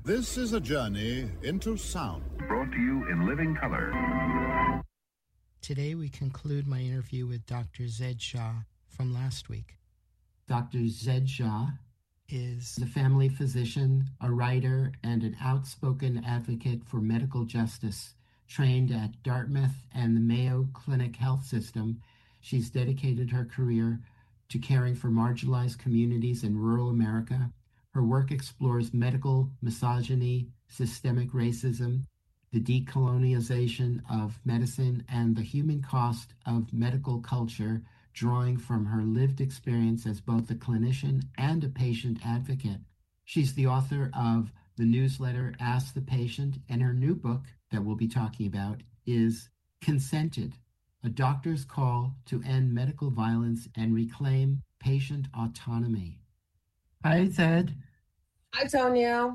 This is a journey into sound. Brought to you in living color. Today we conclude my interview with Dr. Zaid Shah from last week. Dr. Zaid Shah is a family physician, a writer, and an outspoken advocate for medical justice. Trained at Dartmouth and the Mayo Clinic Health System, she's dedicated her career to caring for marginalized communities in rural America. Her work explores medical misogyny, systemic racism, the decolonization of medicine, and the human cost of medical culture, drawing from her lived experience as both a clinician and a patient advocate. She's the author of the newsletter Ask the Patient, and her new book that we'll be talking about is Consented, a doctor's call to end medical violence and reclaim patient autonomy. Hi, Zaid. Hi, Tonio.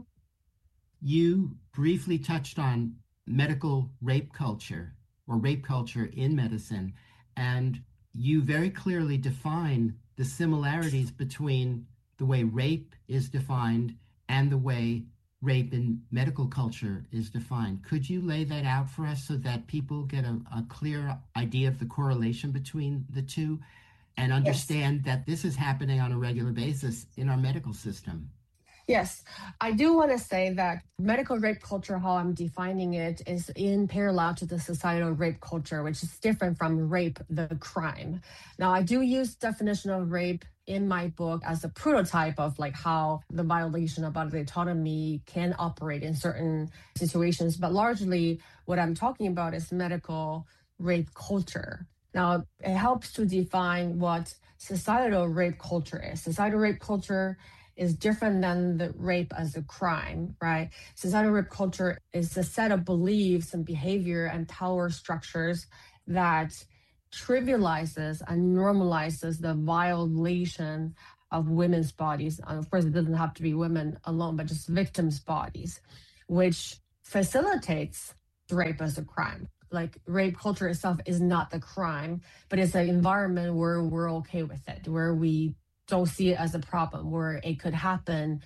You briefly touched on medical rape culture or rape culture in medicine, and you very clearly define the similarities between the way rape is defined and the way rape in medical culture is defined. Could you lay that out for us so that people get a clear idea of the correlation between the two and understand that this is happening on a regular basis in our medical system? Yes, I do want to say that medical rape culture, how I'm defining it, is in parallel to the societal rape culture, which is different from rape, the crime. Now, I do use definition of rape in my book as a prototype of like how the violation of bodily autonomy can operate in certain situations. But largely what I'm talking about is medical rape culture. Now, it helps to define what societal rape culture is. Societal rape culture is different than the rape as a crime, right? Societal rape culture is a set of beliefs and behavior and power structures that trivializes and normalizes the violation of women's bodies. And of course, it doesn't have to be women alone, but just victims' bodies, which facilitates rape as a crime. Like rape culture itself is not the crime, but it's an environment where we're okay with it, where we don't see it as a problem, where it could happen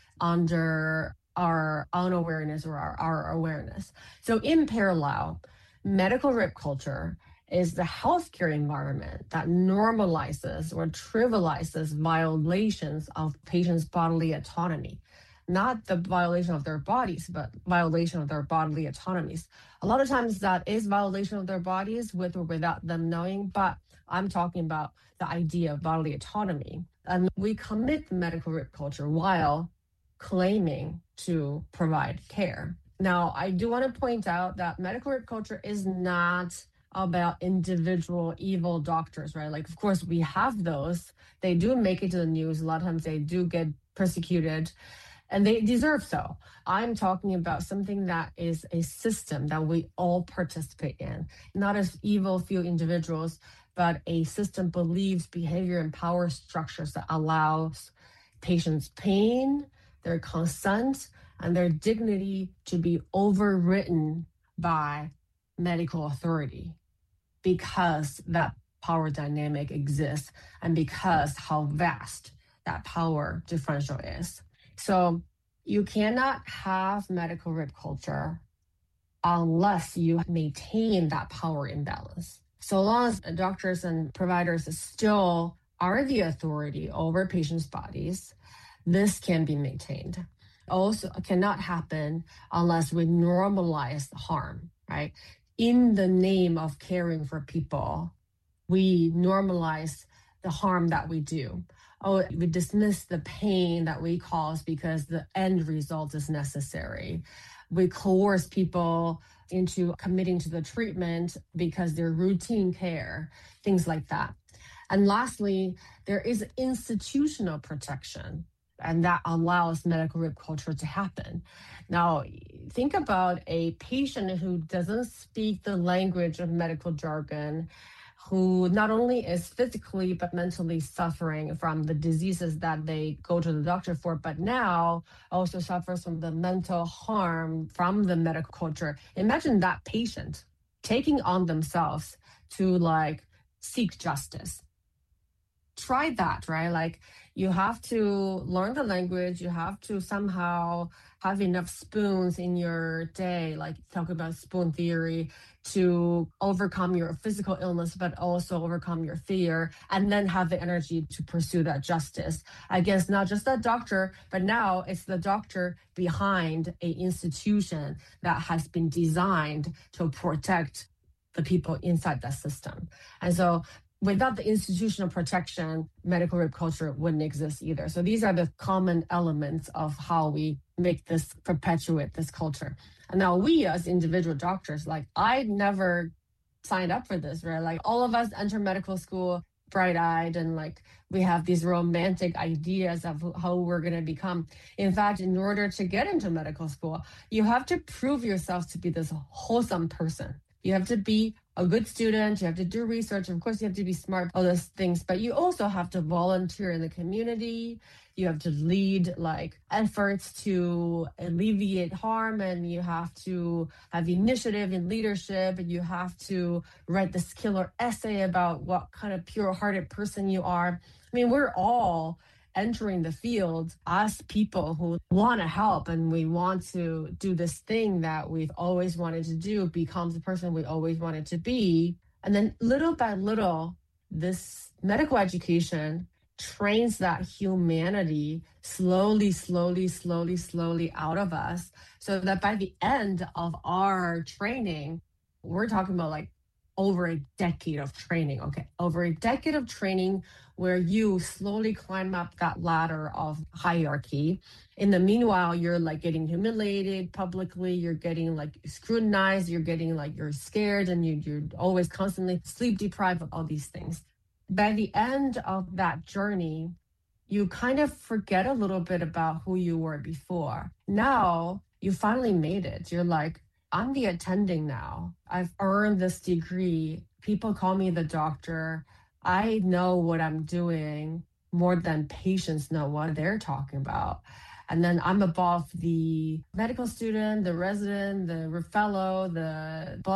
under our unawareness or our awareness. So in parallel, medical rape culture is the healthcare environment that normalizes or trivializes violations of patients' bodily autonomy. Not the violation of their bodies, but violation of their bodily autonomies. A lot of times that is violation of their bodies with or without them knowing, but I'm talking about the idea of bodily autonomy. And we commit medical rape culture while claiming to provide care. Now, I do want to point out that medical rape culture is not about individual evil doctors, right? Like, of course, we have those. They do make it to the news. A lot of times they do get persecuted, and they deserve so. I'm talking about something that is a system that we all participate in, not as evil few individuals, but a system believes behavior and power structures that allows patients' pain, their consent, and their dignity to be overwritten by medical authority because that power dynamic exists and because how vast that power differential is. So you cannot have medical rape culture unless you maintain that power imbalance. So long as doctors and providers still are the authority over patients' bodies, this can be maintained. Also cannot happen unless we normalize harm, right? In the name of caring for people, we normalize the harm that we do. Oh, we dismiss the pain that we cause because the end result is necessary. We coerce people into committing to the treatment because they're routine care, things like that. And lastly, there is institutional protection, and that allows medical rape culture to happen. Now, think about a patient who doesn't speak the language of medical jargon, who not only is physically but mentally suffering from the diseases that they go to the doctor for, but now also suffers from the mental harm from the medical culture. Imagine that patient taking on themselves to seek justice. Try that, right? You have to learn the language. You have to somehow have enough spoons in your day, like talk about spoon theory, to overcome your physical illness, but also overcome your fear, and then have the energy to pursue that justice against not just that doctor, but now it's the doctor behind a institution that has been designed to protect the people inside that system. And so without the institutional protection, medical rape culture wouldn't exist either. So these are the common elements of how we make this, perpetuate this culture. And now we as individual doctors, like I never signed up for this, right? Like all of us enter medical school bright-eyed and like we have these romantic ideas of how we're going to become. In fact, in order to get into medical school, you have to prove yourself to be this wholesome person. You have to be a good student, you have to do research, of course you have to be smart, all those things, but you also have to volunteer in the community. You have to lead like efforts to alleviate harm, and you have to have initiative in leadership, and you have to write this killer essay about what kind of pure-hearted person you are. I mean, we're all entering the field as people who want to help, and we want to do this thing that we've always wanted to do, become the person we always wanted to be. And then little by little, this medical education trains that humanity slowly out of us, so that by the end of our training, we're talking about like over a decade of training, over a decade of training where you slowly climb up that ladder of hierarchy. In the meanwhile, you're like getting humiliated publicly, you're getting like scrutinized, you're getting like you're scared, and you're always constantly sleep deprived of all these things. By the end of that journey, you kind of forget a little bit about who you were before. Now you finally made it. You're like, I'm the attending now. I've earned this degree. People call me the doctor. I know what I'm doing more than patients know what they're talking about. And then I'm above the medical student, the resident, the fellow, the